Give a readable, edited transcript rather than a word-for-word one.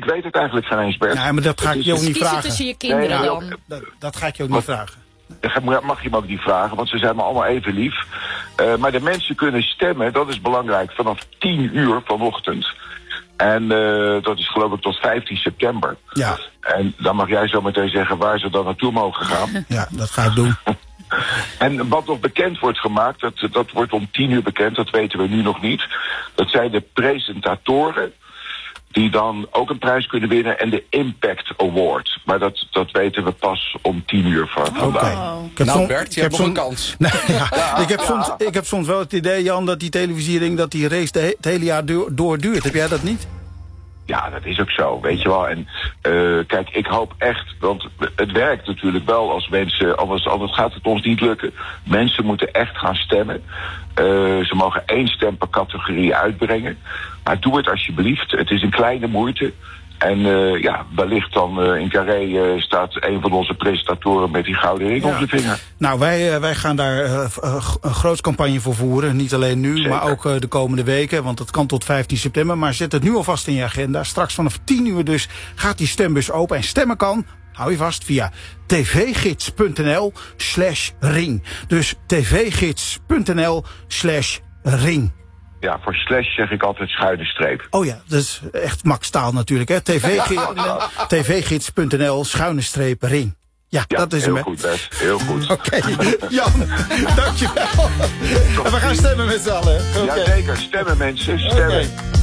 weet het eigenlijk geen eens, Bert. Nee, maar dat ga ik je ook niet vragen. tussen je kinderen dan. Dat ga ik je ook niet vragen. Dat mag je me ook niet vragen, want ze zijn me allemaal even lief. Maar de mensen kunnen stemmen, dat is belangrijk, vanaf 10 uur vanochtend. En dat is geloof ik tot 15 september. Ja. En dan mag jij zo meteen zeggen waar ze dan naartoe mogen gaan. Ja, dat ga ik doen. En wat nog bekend wordt gemaakt, dat wordt om 10 uur bekend, dat weten we nu nog niet. Dat zijn de presentatoren die dan ook een prijs kunnen winnen en de Impact Award. Maar dat weten we pas om 10 uur van vandaag. Nou Bert, je hebt nog een kans. Nee, ik heb soms wel het idee, Jan, dat die televisiering, dat die race het hele jaar doorduurt. Heb jij dat niet? Ja, dat is ook zo, weet je wel. En kijk, ik hoop echt, want het werkt natuurlijk wel als mensen, anders gaat het ons niet lukken. Mensen moeten echt gaan stemmen. Ze mogen 1 stem per categorie uitbrengen. Maar doe het alsjeblieft. Het is een kleine moeite. En wellicht dan in Carré staat een van onze presentatoren met die gouden ring op de vinger. Nou, wij gaan daar een groot campagne voor voeren. Niet alleen nu, Zeker. maar ook de komende weken. Want dat kan tot 15 september. Maar zet het nu alvast in je agenda. Straks vanaf 10 uur dus gaat die stembus open. En stemmen kan, hou je vast, via tvgids.nl/ring. Dus tvgids.nl/ring. Ja, voor slash zeg ik altijd schuine streep. Oh ja, dat is echt Max taal natuurlijk, hè. tvgids.nl/ring. Ja, dat is heel hem. goed, Bert. Heel goed. Oké, Jan, dankjewel. En we gaan stemmen met z'n allen. Ja, zeker. Stemmen, mensen. Stemmen. Okay.